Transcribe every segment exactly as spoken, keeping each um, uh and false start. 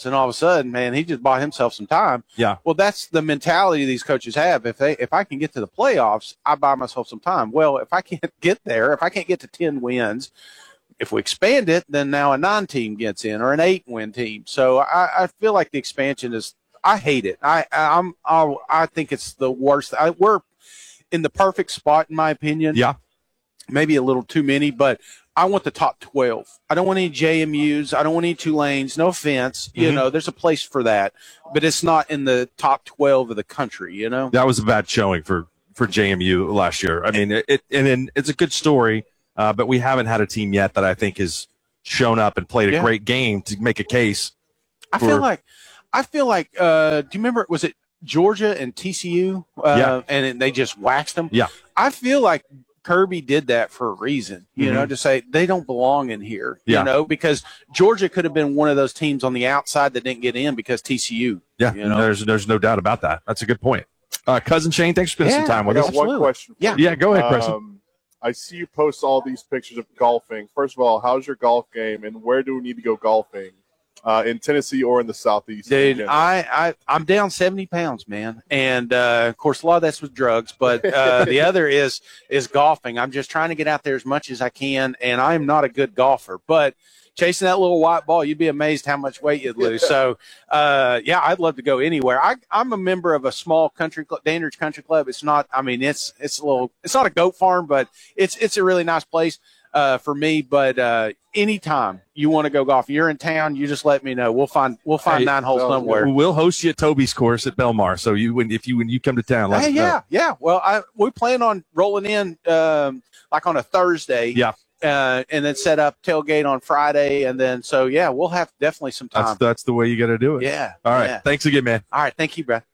results, and all of a sudden, man, he just bought himself some time. Yeah. Well, that's the mentality these coaches have. If they, if I can get to the playoffs, I buy myself some time. Well, if I can't get there, if I can't get to ten wins, if we expand it, then now a nine-team gets in or an eight-win team. So I, I feel like the expansion is – I hate it. I I'm I, I think it's the worst. I, we're in the perfect spot, in my opinion. Yeah. Maybe a little too many, but I want the top twelve. I don't want any J M Us. I don't want any Tulanes. No offense. You Mm-hmm. know, there's a place for that, but it's not in the top twelve of the country, you know? That was a bad showing for, for J M U last year. I mean, it, it and then it's a good story. Uh, but we haven't had a team yet that I think has shown up and played a Yeah. great game to make a case. I for, feel like, I feel like, uh, do you remember, was it Georgia and T C U? Uh, Yeah. And it, they just waxed them? Yeah. I feel like Kirby did that for a reason, you Mm-hmm. know, to say they don't belong in here, Yeah. you know, because Georgia could have been one of those teams on the outside that didn't get in because T C U. Yeah, You know? there's there's no doubt about that. That's a good point. Uh, Cousin Shane, thanks for spending Yeah, some time with I us. got one Absolutely. question. Yeah. Yeah, go ahead, Preston. Um, I see you post all these pictures of golfing. First of all, how's your golf game, and where do we need to go golfing? Uh, in Tennessee or in the Southeast? Dude, Again. I, I, I'm down seventy pounds, man. And, uh, of course, a lot of that's with drugs, but uh, the other is is golfing. I'm just trying to get out there as much as I can, and I'm not a good golfer. But chasing that little white ball, you'd be amazed how much weight you'd lose. So, uh, yeah, I'd love to go anywhere. I, I'm a member of a small country club, Dandridge Country Club. It's not, I mean, it's it's a little, it's not a goat farm, but it's it's a really nice place. Uh, for me, but uh, anytime you want to go golf, you're in town, you just let me know. We'll find we'll find Hey, nine holes sounds somewhere. We'll host you at Toby's course at Belmar. So you when if you when you come to town, let Hey, us know. yeah, yeah. Well, I we plan on rolling in um, like on a Thursday, Yeah. uh, and then set up tailgate on Friday, and then so yeah, we'll have definitely some That's time. that's the way you got to do it. Yeah. All right. yeah. Thanks again, man. All right. Thank you, Brad.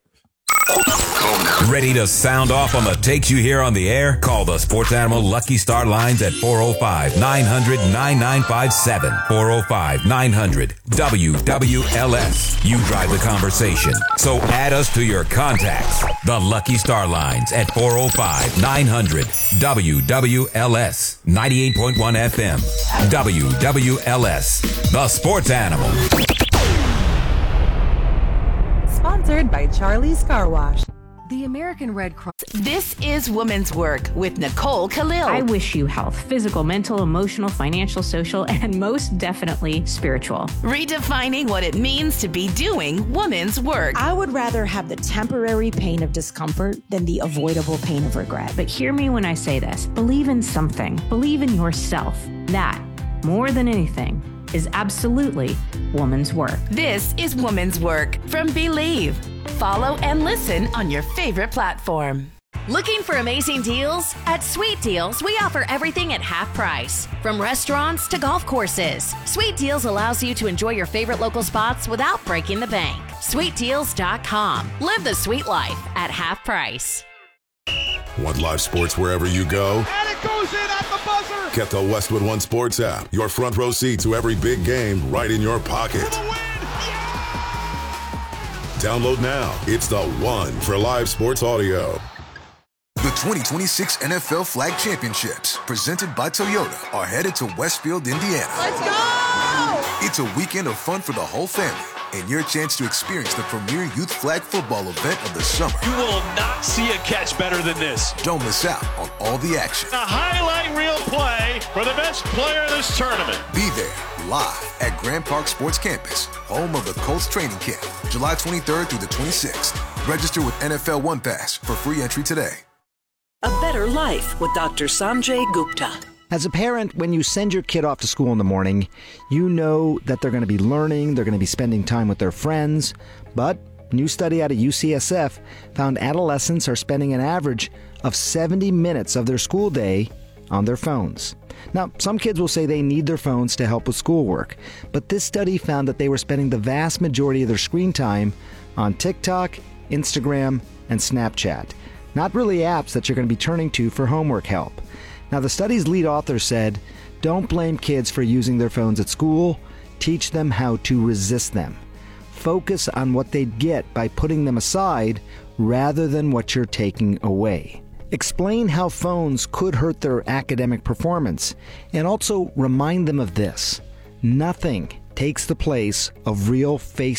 Ready to sound off on the takes you hear on the air? Call the Sports Animal Lucky Star lines at four oh five, nine hundred, nine nine five seven. four oh five, nine hundred, W W L S. You drive the conversation. So add us to your contacts. The Lucky Star lines at four oh five, nine hundred, W W L S. ninety-eight point one F M. W W L S. The Sports Animal. Sponsored by Charlie's Car Wash. The American Red Cross. This is Women's Work with Nicole Khalil. I wish you health, physical, mental, emotional, financial, social, and most definitely spiritual. Redefining what it means to be doing women's work. I would rather have the temporary pain of discomfort than the avoidable pain of regret. But hear me when I say this. Believe in something. Believe in yourself. That, more than anything, is absolutely woman's work. This is Women's Work from Believe. Follow and listen on your favorite platform. Looking for amazing deals? At Sweet Deals, we offer everything at half price. From restaurants to golf courses, Sweet Deals allows you to enjoy your favorite local spots without breaking the bank. sweet deals dot com. Live the sweet life at half price. Want live sports wherever you go? And it goes in at the buzzer! Get the Westwood One Sports app. Your front row seat to every big game right in your pocket. For the win! Yeah! Download now. It's the one for live sports audio. The twenty twenty-six N F L Flag Championships, presented by Toyota, are headed to Westfield, Indiana. Let's go! It's a weekend of fun for the whole family and your chance to experience the premier youth flag football event of the summer. You will not see a catch better than this. Don't miss out on all the action. A highlight reel play for the best player in this tournament. Be there live at Grand Park Sports Campus, home of the Colts training camp, July twenty-third through the twenty-sixth. Register with N F L One Pass for free entry today. A better life with Doctor Sanjay Gupta. As a parent, when you send your kid off to school in the morning, you know that they're going to be learning, they're going to be spending time with their friends. But a new study out of U C S F found adolescents are spending an average of seventy minutes of their school day on their phones. Now, some kids will say they need their phones to help with schoolwork, but this study found that they were spending the vast majority of their screen time on TikTok, Instagram, and Snapchat. Not really apps that you're going to be turning to for homework help. Now, the study's lead author said, don't blame kids for using their phones at school. Teach them how to resist them. Focus on what they'd get by putting them aside rather than what you're taking away. Explain how phones could hurt their academic performance, and also remind them of this. Nothing takes the place of real face